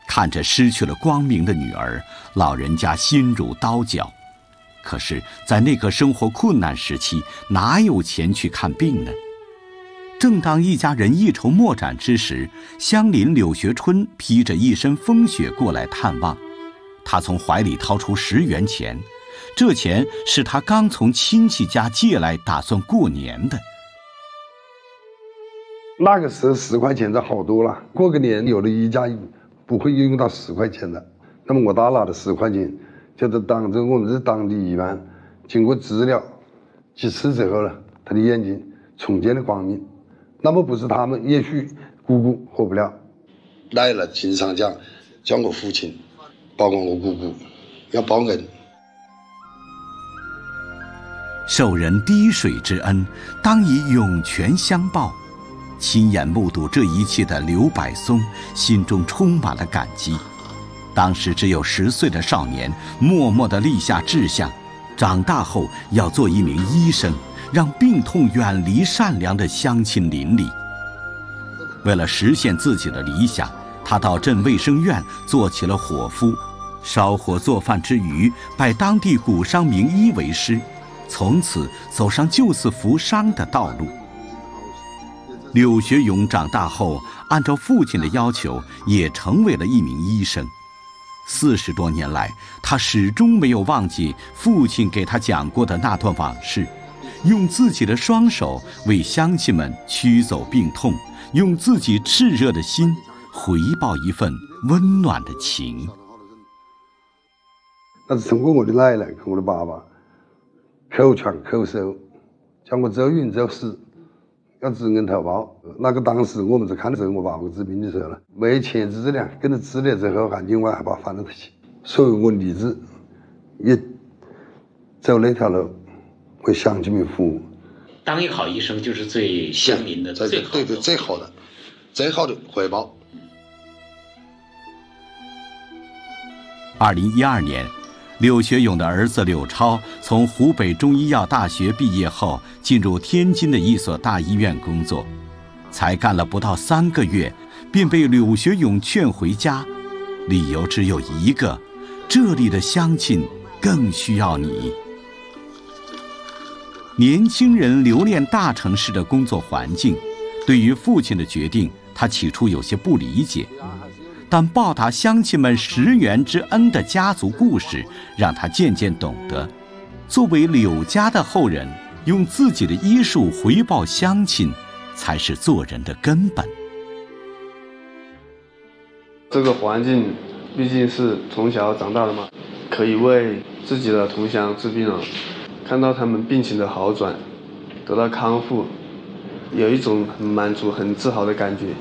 看着失去了光明的女儿，老人家心如刀绞。可是在那个生活困难时期，哪有钱去看病呢？正当一家人一筹莫展之时，乡邻柳学春披着一身风雪过来探望。他从怀里掏出10元钱，这钱是他刚从亲戚家借来打算过年的。 那个时候10块钱就好多了，过个年有的一家不会用到10块钱的。那么我大拿的10块钱，就是当着我们这当地一般，经过治疗几次之后呢，他的眼睛重见了光明。那么不是他们，也许姑姑活不了。来了经常讲叫我父亲报光我姑姑，要报恩。 受人滴水之恩，当以涌泉相报。亲眼目睹这一切的刘百松心中充满了感激。当时只有10岁的少年，默默地立下志向，长大后要做一名医生，让病痛远离善良的乡亲邻里。为了实现自己的理想，他到镇卫生院做起了伙夫，烧火做饭之余，拜当地古商名医为师，从此走上救死扶伤的道路。柳学勇长大后，按照父亲的要求，也成为了一名医生。40多年来，他始终没有忘记父亲给他讲过的那段往事，用自己的双手为乡亲们驱走病痛，用自己炽热的心回报一份温暖的情。 那是通过我的奶奶和我的爸爸口传口授，叫我走运走死，要知恩图报。那个当时我们在看的时候，我爸爸治病的时候呢，没钱治疗，跟着治疗之后还另外还把翻了回去。所以我立志也走那条路，为乡亲们服务。 当一个好医生就是最乡民的最好的， 对最好的回报。 2012年，柳学勇的儿子柳超从湖北中医药大学毕业后，进入天津的一所大医院工作，才干了不到3个月，便被柳学勇劝回家，理由只有一个：这里的乡亲更需要你。年轻人留恋大城市的工作环境，对于父亲的决定，他起初有些不理解。但报答乡亲们10元之恩的家族故事，让他渐渐懂得，作为柳家的后人，用自己的医术回报乡亲，才是做人的根本。 这个环境毕竟是从小长大的嘛，可以为自己的同乡治病了，看到他们病情的好转，得到康复，有一种很满足、很自豪的感觉。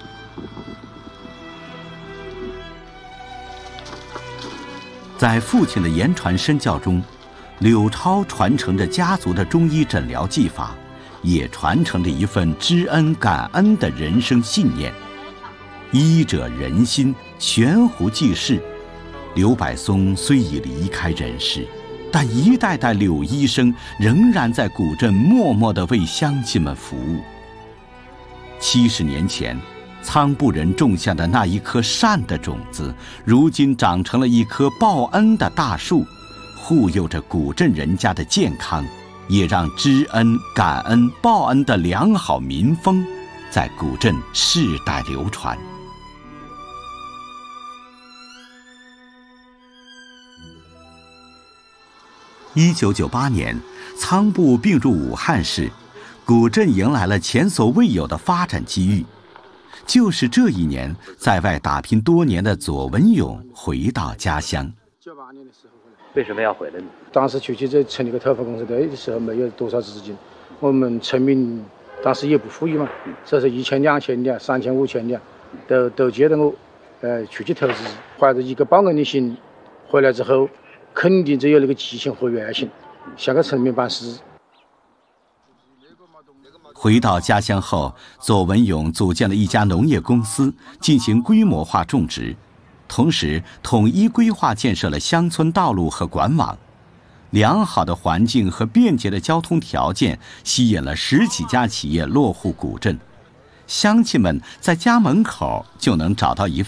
在父亲的言传身教中，柳超传承着家族的中医诊疗技法，也传承着一份知恩感恩的人生信念。医者仁心，悬壶济世。刘百松虽已离开人世，但一代代柳医生仍然在古镇默默地为乡亲们服务。70年前，仓部人种下的那一颗善的种子，如今长成了一棵报恩的大树，护佑着古镇人家的健康，也让知恩、感恩、报恩的良好民风在古镇世代流传。1998年，仓部并入武汉市，古镇迎来了前所未有的发展机遇。就是这一年，在外打拼多年的左文勇回到家乡。 98年的时候， 为什么要回来呢？ 当时出去这成立个头发公司的时候，没有多少资金，我们村民当时也不富裕嘛，所以说1000、2000两、3000、5000两，都接着我，出去投资，怀着一个报恩的心，回来之后，肯定只有那个激情和热情，想给村民办事。 回到家乡后，左文勇组建了一家农业公司，进行规模化种植，同时统一规划建设了乡村道路和管网。良好的环境和便捷的交通条件吸引了10几家企业落户古镇，乡亲们在家门口就能找到一份